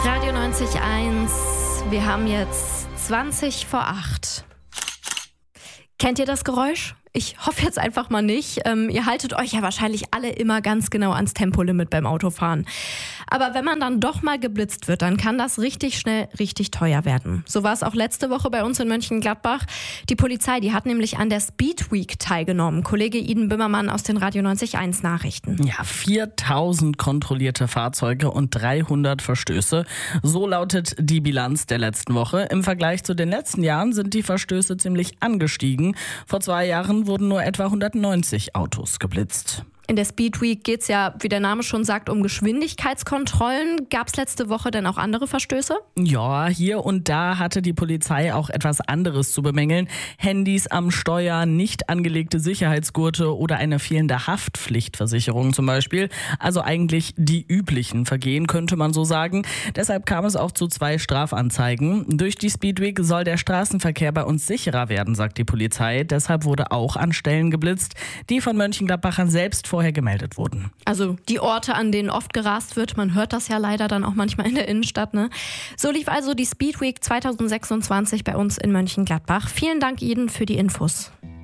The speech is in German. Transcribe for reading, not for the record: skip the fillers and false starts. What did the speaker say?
Radio 90.1, wir haben jetzt 20 vor 8. Kennt ihr das Geräusch? Ich hoffe jetzt einfach mal nicht. Ihr haltet euch ja wahrscheinlich alle immer ganz genau ans Tempolimit beim Autofahren. Aber wenn man dann doch mal geblitzt wird, dann kann das richtig schnell richtig teuer werden. So war es auch letzte Woche bei uns in Mönchengladbach. Die Polizei, die hat nämlich an der Speed Week teilgenommen. Kollege Iden Böhmermann aus den Radio 90.1 Nachrichten. Ja, 4000 kontrollierte Fahrzeuge und 300 Verstöße. So lautet die Bilanz der letzten Woche. Im Vergleich zu den letzten Jahren sind die Verstöße ziemlich angestiegen. Vor 2 Jahren wurden nur etwa 190 Autos geblitzt. In der Speed Week geht es ja, wie der Name schon sagt, um Geschwindigkeitskontrollen. Gab es letzte Woche denn auch andere Verstöße? Ja, hier und da hatte die Polizei auch etwas anderes zu bemängeln. Handys am Steuer, nicht angelegte Sicherheitsgurte oder eine fehlende Haftpflichtversicherung zum Beispiel. Also eigentlich die üblichen Vergehen, könnte man so sagen. Deshalb kam es auch zu 2 Strafanzeigen. Durch die Speed Week soll der Straßenverkehr bei uns sicherer werden, sagt die Polizei. Deshalb wurde auch an Stellen geblitzt, die von Mönchengladbachern selbst vorher gemeldet wurden. Also die Orte, an denen oft gerast wird, man hört das ja leider dann auch manchmal in der Innenstadt, ne? So lief also die Speed Week 2026 bei uns in Mönchengladbach. Vielen Dank Ihnen für die Infos.